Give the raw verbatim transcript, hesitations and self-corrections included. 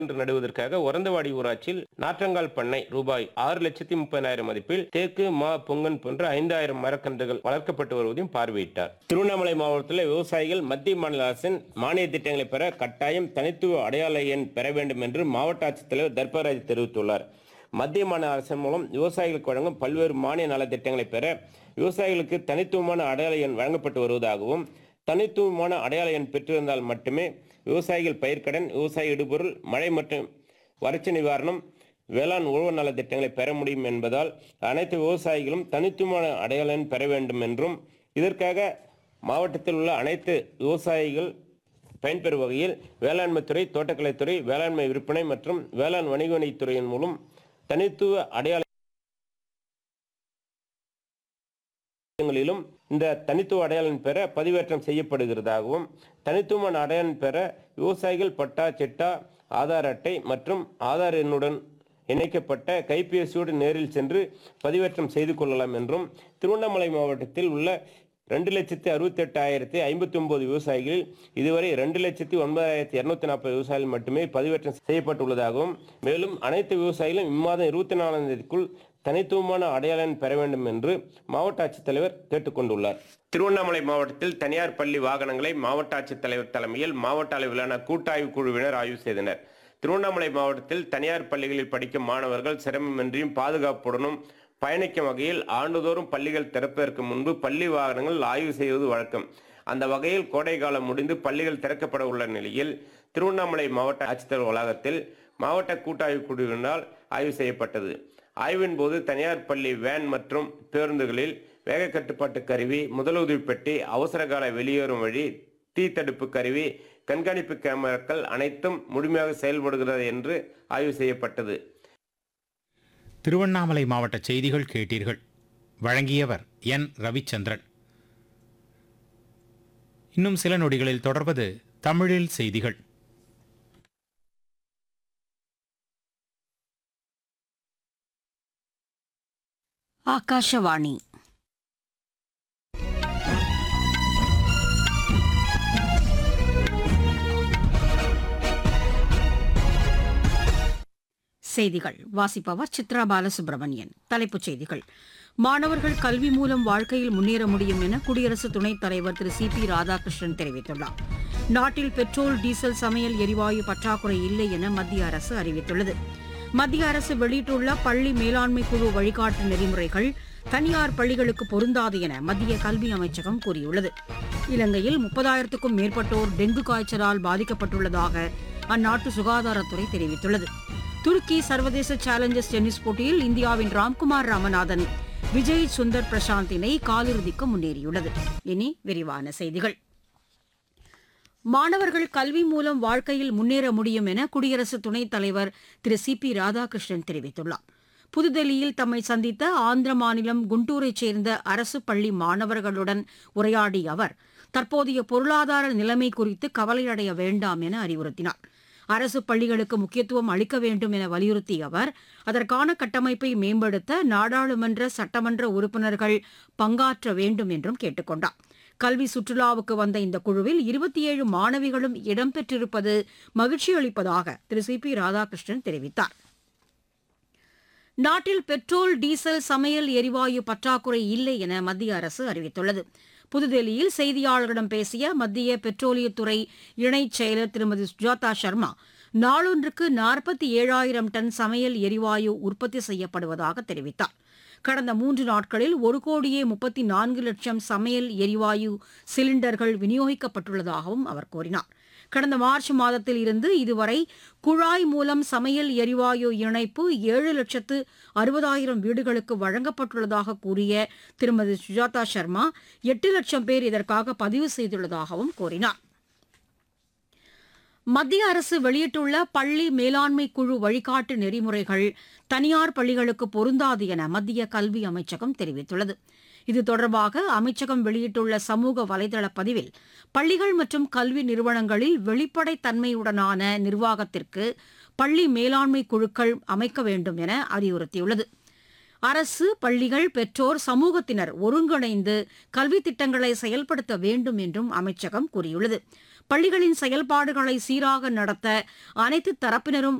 என்று நடுவதற்காக ஒரந்தவாடி ஊராட்சியில் நாற்றங்கால் பண்ணை ரூபாய் ஆறு லட்சத்தி முப்பதாயிரம் மதிப்பில் தேக்கு மா பொங்கன் போன்ற ஐந்தாயிரம் மரக்கன்றுகள் வளர்க்கப்பட்டு வருவதையும் பார்வையிட்டார். திருவண்ணாமலை மாவட்டத்தில் விவசாயிகள் மத்திய மாநில அரசின் மானிய திட்டங்களை பெற கட்டாயம் தனித்துவ அடையாள எண் பெற வேண்டும் என்று மாவட்ட ஆட்சித்தலைவர் தர்பராஜ் தெரிவித்துள்ளார். மத்திய மாநில அரசின் மூலம் விவசாயிகளுக்கு வழங்கும் பல்வேறு மானிய நலத்திட்டங்களை பெற விவசாயிகளுக்கு தனித்துவமான அடையாள எண் வழங்கப்பட்டு வருவதாகவும், தனித்துவமான அடையாள எண் பெற்றிருந்தால் மட்டுமே விவசாயிகள் பயிர்க்கடன், விவசாய இடுபொருள், மழை மற்றும் வறட்சி நிவாரணம், வேளாண் உழவு நல திட்டங்களை பெற முடியும் என்பதால் அனைத்து விவசாயிகளும் தனித்துவமான அடையாள எண் பெற வேண்டும் என்றும், இதற்காக மாவட்டத்தில் உள்ள அனைத்து விவசாயிகள் பயன்பெறும் வகையில் வேளாண்மைத்துறை, தோட்டக்கலைத்துறை, வேளாண்மை விற்பனை மற்றும் வேளாண் வணிக வணிகத்துறையின் மூலம் தனித்துவ அடையாள ங்களிலும் இந்த தனித்துவ அடையாளம் பெற பதிவேற்றம் செய்யப்படுகிறதாகவும், தனித்துவமான அடையாளம் பெற விவசாயிகள் பட்டா, சிட்டா, ஆதார் அட்டை மற்றும் ஆதார் எண்ணுடன் இணைக்கப்பட்ட கைபேசியோடு நேரில் சென்று பதிவேற்றம் செய்து கொள்ளலாம் என்றும், திருவண்ணாமலை மாவட்டத்தில் உள்ள ரெண்டு லட்சத்தி அறுபத்தி எட்டாயிரத்தி ஐம்பத்தி ஒன்பது விவசாயிகளில் இதுவரை ரெண்டு லட்சத்தி ஒன்பதாயிரத்தி இருநூத்தி நாற்பது விவசாயிகள் மட்டுமே பதிவேற்றம் செய்யப்பட்டுள்ளதாகவும், மேலும் அனைத்து விவசாயிகளும் இம்மாதம் இருபத்தி நாலாம் தேதிக்குள் தனித்துவமான அடையாளம் பெற வேண்டும் என்று மாவட்ட ஆட்சித்தலைவர் கேட்டுக்கொண்டுள்ளார். திருவண்ணாமலை மாவட்டத்தில் தனியார் பள்ளி வாகனங்களை மாவட்ட ஆட்சித்தலைவர் தலைமையில் மாவட்ட அளவிலான கூட்டாய்வு குழுவினர் ஆய்வு செய்தனர். திருவண்ணாமலை மாவட்டத்தில் தனியார் பள்ளிகளில் படிக்கும் மாணவர்கள் சிரமமின்றியும் பாதுகாப்புடனும் பயணிக்கும் வகையில் ஆண்டுதோறும் பள்ளிகள் திறப்பதற்கு முன்பு பள்ளி வாகனங்கள் ஆய்வு செய்வது வழக்கம். அந்த வகையில் கோடை காலம் முடிந்து பள்ளிகள் திறக்கப்பட உள்ள நிலையில் திருவண்ணாமலை மாவட்ட ஆட்சித்தலைவர் வளாகத்தில் மாவட்ட கூட்டாய்வு குழுவினால் ஆய்வு செய்யப்பட்டது. ஆய்வின் போது தனியார் பள்ளி வேன் மற்றும் பேருந்துகளில் வேக கட்டுப்பாட்டு கருவி, முதலுதவி பெட்டி, அவசரகால வெளியேறும் வழி, தீ தடுப்பு கருவி, கண்காணிப்பு கேமராக்கள் அனைத்தும் முழுமையாக செயல்படுகிறது என்று ஆய்வு செய்யப்பட்டது. திருவண்ணாமலை மாவட்ட செய்திகள் கேட்டீர்கள். வழங்கியவர் என் ரவிச்சந்திரன். இன்னும் சில நொடிகளில் தொடர்வது தமிழில் செய்திகள். ஆகாஷவாணி. செய்திகள் வாசிப்பவர் சித்ரா பாலசுப்ரமணியன். தலைப்புச் செய்திகள்: மாணவர்கள் கல்வி மூலம் வாழ்க்கையில் முன்னேற முடியும் என குடியரசு துணைத் தலைவர் திரு சி பி ராதாகிருஷ்ணன் தெரிவித்துள்ளார். நாட்டில் பெட்ரோல், டீசல், சமையல் எரிவாயு பற்றாக்குறை இல்லை என மத்திய அரசு அறிவித்துள்ளது. மத்திய அரசு வெளியிட்டுள்ள பள்ளி மேலாண்மை குழு வழிகாட்டு நெறிமுறைகள் தனியார் பள்ளிகளுக்கு பொருந்தாது என மத்திய கல்வி அமைச்சகம் கூறியுள்ளது. இலங்கையில் முப்பதாயிரத்துக்கும் மேற்பட்டோர் டெங்கு காய்ச்சலால் பாதிக்கப்பட்டுள்ளதாக அந்நாட்டு சுகாதாரத்துறை தெரிவித்துள்ளது. துருக்கி சர்வதேச சேலஞ்சர்ஸ் டென்னிஸ் போட்டியில் இந்தியாவின் ராம்குமார் ராமநாதன், விஜய் சுந்தர் பிரசாந்த் இணை காலிறுதிக்கு முன்னேறியுள்ளது. இனி விரிவான செய்திகள். மாணவர்கள் கல்வி மூலம் வாழ்க்கையில் முன்னேற முடியும் என குடியரசு துணைத் தலைவர் திரு சி பி ராதாகிருஷ்ணன் தெரிவித்துள்ளார். புதுதில்லியில் தம்மை சந்தித்த ஆந்திர மாநிலம் குண்டூரைச் சேர்ந்த அரசு பள்ளி மாணவர்களுடன் உரையாடிய அவர் தற்போதைய பொருளாதார நிலைமை குறித்து கவலையடைய வேண்டாம் என அறிவுறுத்தினார். அரசு பள்ளிகளுக்கு முக்கியத்துவம் அளிக்க வேண்டும் என வலியுறுத்திய அவர் அதற்கான கட்டமைப்பை மேம்படுத்த நாடாளுமன்ற, சட்டமன்ற உறுப்பினர்கள் பங்காற்ற வேண்டும் என்றும் கேட்டுக் கொண்டார். கல்வி சுற்றுலாவுக்கு வந்த இந்த குழுவில் இருபத்தி ஏழு மாணவிகளும் இடம்பெற்றிருப்பது மகிழ்ச்சி அளிப்பதாக திரு சி பி ராதாகிருஷ்ணன் தெரிவித்தார். நாட்டில் பெட்ரோல், டீசல், சமையல் எரிவாயு பற்றாக்குறை இல்லை என மத்திய அரசு அறிவித்துள்ளது. புதுதில்லியில் செய்தியாளர்களிடம் பேசிய மத்திய பெட்ரோலியத்துறை இணைச் செயலர் திருமதி சுஜாதா சர்மா, நாளொன்றுக்கு நாற்பத்தி ஏழாயிரம் டன் சமையல் எரிவாயு உற்பத்தி செய்யப்படுவதாக தெரிவித்தார். கடந்த மூன்று நாட்களில் ஒரு கோடியே முப்பத்தி நான்கு லட்சம் சமையல் எரிவாயு சிலிண்டர்கள் விநியோகிக்கப்பட்டுள்ளதாகவும் அவர் கூறினார். கடந்த மார்ச் மாதத்தில் இருந்து இதுவரை குழாய் மூலம் சமையல் எரிவாயு இணைப்பு ஏழு லட்சத்து அறுபதாயிரம் வீடுகளுக்கு வழங்கப்பட்டுள்ளதாக கூறிய திருமதி சுஜாதா சர்மா, எட்டு லட்சம் பேர் இதற்காக பதிவு செய்துள்ளதாகவும் கூறினார். மத்திய அரசு வெளியிட்டுள்ள பள்ளி மேலாண்மை குழு வழிகாட்டு நெறிமுறைகள் தனியார் பள்ளிகளுக்கு பொருந்தாது என மத்திய கல்வி அமைச்சகம் தெரிவித்துள்ளது. இது தொடர்பாக அமைச்சகம் வெளியிட்டுள்ள சமூக வலைதள பதிவில், பள்ளிகள் மற்றும் கல்வி நிறுவனங்களில் வெளிப்படைத்தன்மையுடனான நிர்வாகத்திற்கு பள்ளி மேலாண்மை குழுக்கள் அமைக்க வேண்டும் என அறிவுறுத்தியுள்ளது. அரசு, பள்ளிகள், பெற்றோர், சமூகத்தினர் ஒருங்கிணைந்து கல்வி திட்டங்களை செயல்படுத்த வேண்டும் என்றும் அமைச்சகம் கூறியுள்ளது. பள்ளிகளின் செயல்பாடுகளை சீராக நடத்த அனைத்து தரப்பினரும்